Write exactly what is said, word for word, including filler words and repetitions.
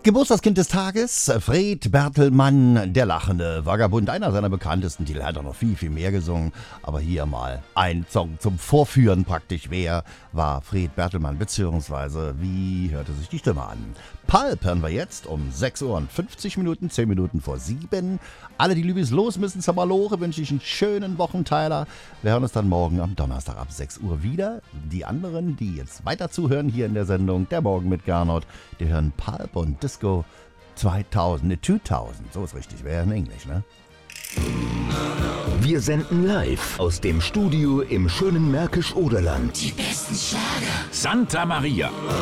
Geburtstagskind des Tages, Fred Bertelmann, der lachende Vagabund, einer seiner bekanntesten Titel. Er hat auch noch viel, viel mehr gesungen, aber hier mal ein Song zum Vorführen praktisch. Wer war Fred Bertelmann, beziehungsweise wie hörte sich die Stimme an? Pulp hören wir jetzt um sechs Uhr und fünfzig Minuten, zehn Minuten vor sieben. Alle, die Lübis los müssen zur Malore, wünsche ich einen schönen Wochenteiler. Wir hören uns dann morgen am Donnerstag ab sechs Uhr wieder. Die anderen, die jetzt weiter zuhören hier in der Sendung, der Morgen mit Gernot, die hören Pulp und Disco zweitausend, ne, zweitausend, so ist richtig, wäre in Englisch, ne? Wir senden live aus dem Studio im schönen Märkisch-Oderland. Die besten Schlager. Santa Maria.